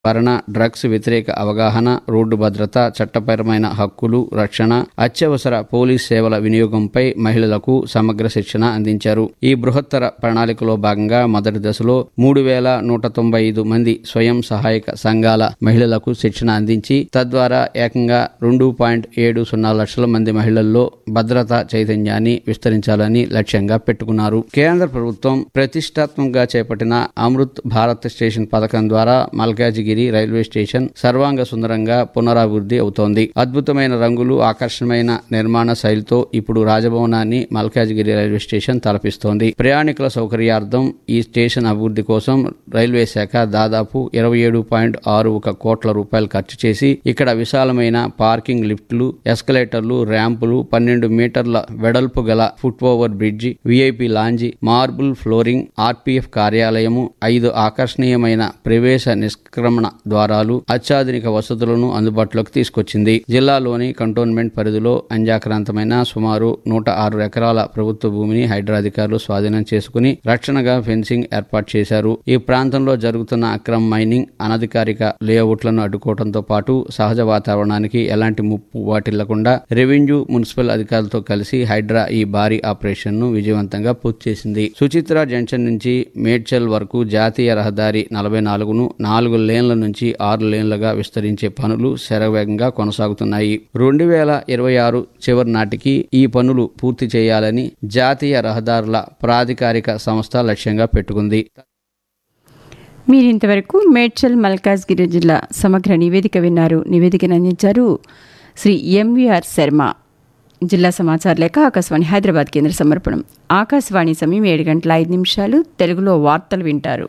నివారణ, డ్రగ్స్ వ్యతిరేక అవగాహన, రోడ్డు భద్రత, చట్టపరమైన హక్కులు, రక్షణ, అత్యవసర పోలీస్ సేవల వినియోగంపై మహిళలకు సమగ్ర శిక్షణ అందించారు. ఈ బృహత్తర ప్రణాళికలో భాగంగా మొదటి దశలో 3,195 మంది స్వయం సహాయక సంఘాల మహిళలకు శిక్షణ అందించి తద్వారా ఏకంగా 2.70 లక్షల మంది మహిళల్లో భద్రతా చైతన్యాన్ని విస్తరించాలని లక్ష్యంగా పెట్టుకున్నారు. కేంద్ర ప్రభుత్వం ప్రతిష్టాత్మకంగా చేపట్టిన అమృత్ భారత్ స్టేషన్ పథకం ద్వారా మల్కాజిగిరి రైల్వే స్టేషన్ సర్వాంగ సుందరంగా పునరాభివృద్ధి అవుతోంది. అద్భుతమైన రంగులు, ఆకర్షణమైన నిర్మాణ శైలితో ఇప్పుడు రాజభవనాన్ని మల్కాజిగిరి రైల్వే స్టేషన్ తలపిస్తోంది. ప్రయాణికుల సౌకర్యార్థం ఈ స్టేషన్ అభివృద్ధి కోసం రైల్వే శాఖ దాదాపు 27.61 కోట్ల రూపాయలు ఖర్చు చేసి ఇక్కడ విశాలమైన పార్కింగ్, లిఫ్ట్లు, ఎస్కలేటర్లు, ర్యాంపులు, 12 మీటర్ల వెడల్పు గల foot over bridge, VIP లాంజి, marble flooring, RPF కార్యాలయము, 5 ఆకర్షణీయమైన ప్రవేశ నిష్క్రమణ ద్వారాలు, అత్యాధునిక వసతులను అందుబాటులోకి తీసుకొచ్చింది. జిల్లాలోని కంటోన్మెంట్ పరిధిలో అంజాక్రాంతమైన సుమారు 106 ఎకరాల ప్రభుత్వ భూమిని హైడ్రా అధికారులు స్వాధీనం చేసుకుని రక్షణగా ఫెన్సింగ్ ఏర్పాటు చేశారు. ఈ ప్రాంతంలో జరుగుతున్న అక్రమ మైనింగ్, అనధికారిక లేఅవుట్లను అడ్డుకోవడంతో పాటు సహజ వాతావరణానికి ఎలాంటి ముప్పు వాటిల్లకుండా రెవెన్యూ, మున్సిపల్ అధికారులతో కలిసి హైడ్రా ఈ భారీ ఆపరేషన్ ను విజయవంతంగా పూర్తి చేసింది. సుచిత్ర జంక్షన్ నుంచి మేడ్చల్ వరకు జాతీయ రహదారి 44ను 4 లేన్ల నుంచి 6 లేన్లుగా విస్తరించే పనులు శరవేగంగా కొనసాగుతున్నాయి. 2026 చివరి నాటికి ఈ పనులు పూర్తి చేయాలని జాతీయ రహదారుల ప్రాధికారిక సంస్థ లక్ష్యంగా పెట్టుకుంది. మీరింతవరకు మేడ్చల్ మల్కాజ్గిరి జిల్లా సమగ్ర నివేదిక విన్నారు. నివేదికను అందించారు శ్రీ ఎంవీఆర్ శర్మ. జిల్లా సమాచార లేఖ ఆకాశవాణి హైదరాబాద్ కేంద్ర సమర్పణం. ఆకాశవాణి సమయం 7:05. తెలుగులో వార్తలు వింటారు.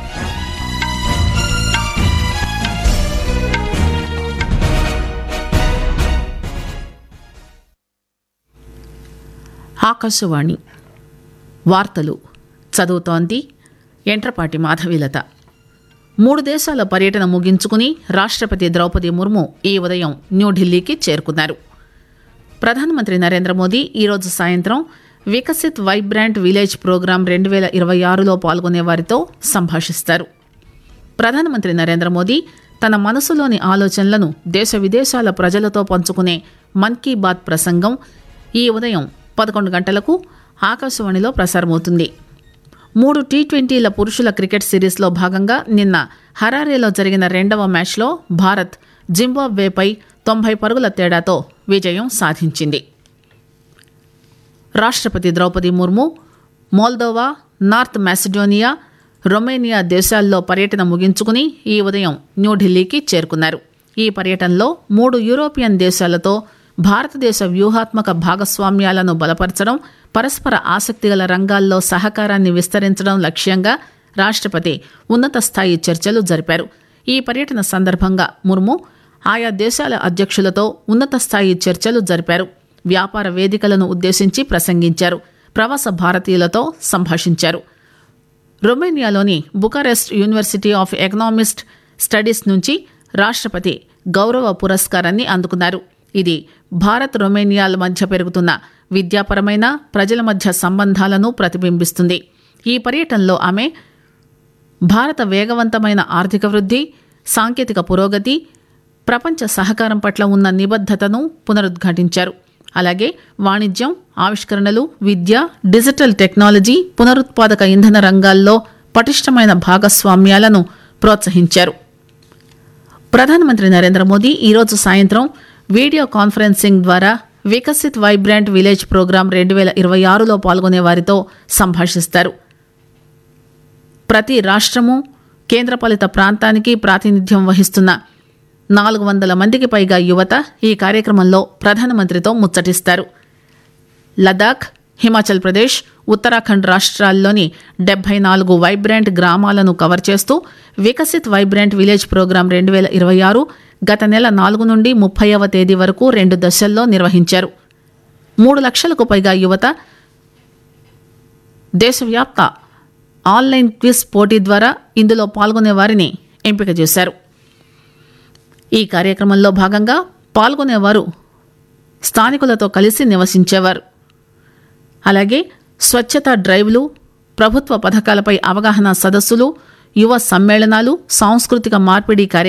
ఆకాశవాణి వార్తలు చదువుతోంది ఎంట్రపాటి మాధవీలత. 3 దేశాల పర్యటన ముగించుకుని రాష్ట్రపతి ద్రౌపది ముర్ము ఈ ఉదయం న్యూఢిల్లీకి చేరుకున్నారు. ప్రధానమంత్రి నరేంద్ర మోదీ ఈరోజు సాయంత్రం వికసిత్ వైబ్రాంట్ విలేజ్ ప్రోగ్రాం 2026లో పాల్గొనే వారితో సంభాషిస్తారు. ప్రధానమంత్రి నరేంద్ర మోదీ తన మనసులోని ఆలోచనలను దేశ విదేశాల ప్రజలతో పంచుకునే మన్ కీ బాత్ ప్రసంగం ఈ ఉదయం 11 గంటలకు ఆకాశవాణిలో ప్రసారమవుతుంది. 3 టీ20ల పురుషుల క్రికెట్ సిరీస్లో భాగంగా నిన్న హరారేలో జరిగిన 2వ మ్యాచ్లో భారత్ జింబాబ్వేపై 90 పరుగుల తేడాతో విజయం సాధించింది. రాష్ట్రపతి Draupadi Murmu Moldova, north Macedonia, Romania దేశాల్లో పర్యటన ముగించుకుని ఈ ఉదయం న్యూఢిల్లీకి చేరుకున్నారు. ఈ పర్యటనలో 3 యూరోపియన్ దేశాలతో భారతదేశ వ్యూహాత్మక భాగస్వామ్యాలను బలపరచడం, పరస్పర ఆసక్తిగల రంగాల్లో సహకారాన్ని విస్తరించడం లక్ష్యంగా రాష్ట్రపతి ఉన్నత స్థాయి చర్చలు జరిపారు. ఈ పర్యటన సందర్భంగా ముర్ము ఆయా దేశాల అధ్యక్షులతో ఉన్నత స్థాయి చర్చలు జరిపారు. వ్యాపార వేదికలను ఉద్దేశించి ప్రసంగించారు. ప్రవాస భారతీయులతో సంభాషించారు. రొమేనియాలోని Bucharest university of economist studies నుంచి రాష్ట్రపతి గౌరవ పురస్కారాన్ని అందుకున్నారు. ఇది భారత్, రొమేనియాల మధ్య పెరుగుతున్న విద్యాపరమైన, ప్రజల మధ్య సంబంధాలను ప్రతిబింబిస్తుంది. ఈ పర్యటనలో ఆమె భారత వేగవంతమైన ఆర్థిక వృద్ధి, సాంకేతిక పురోగతి, ప్రపంచ సహకారం పట్ల ఉన్న నిబద్ధతను పునరుద్ఘాటించారు. అలాగే వాణిజ్యం, ఆవిష్కరణలు, విద్య, డిజిటల్ టెక్నాలజీ, పునరుత్పాదక ఇంధన రంగాల్లో పటిష్టమైన భాగస్వామ్యాలను ప్రోత్సహించారు. ప్రధానమంత్రి నరేంద్ర మోదీ ఈరోజు సాయంత్రం వీడియో కాన్ఫరెన్సింగ్ ద్వారా వికసిత్ వైబ్రాంట్ విలేజ్ ప్రోగ్రాం 2026లో పాల్గొనే వారితో సంభాషిస్తారు. ప్రతి రాష్ట్రము, కేంద్రపాలిత ప్రాంతానికి ప్రాతినిధ్యం వహిస్తున్న 400 మందికి పైగా యువత ఈ కార్యక్రమంలో ప్రధానమంత్రితో ముచ్చటిస్తారు. లదాఖ్, హిమాచల్ ప్రదేశ్, ఉత్తరాఖండ్ రాష్ట్రాల్లోని 74 వైబ్రాంట్ గ్రామాలను కవర్ చేస్తూ వికసిత్ వైబ్రాంట్ విలేజ్ ప్రోగ్రాం 2026 గత నెల 4 నుండి 30వ తేదీ వరకు 2 దశల్లో నిర్వహించారు. 3 లక్షలకు పైగా యువత దేశవ్యాప్త ఆన్లైన్ క్విజ్ పోటీ ద్వారా ఇందులో పాల్గొనే వారిని ఎంపిక చేశారు. ఈ కార్యక్రమంలో భాగంగా పాల్గొనేవారు స్థానికులతో కలిసి నివసించేవారు. అలాగే స్వచ్ఛతా డ్రైవ్లు, ప్రభుత్వ పథకాలపై అవగాహన సదస్సులు, యువ సమ్మేళనాలు, సాంస్కృతిక మార్పిడి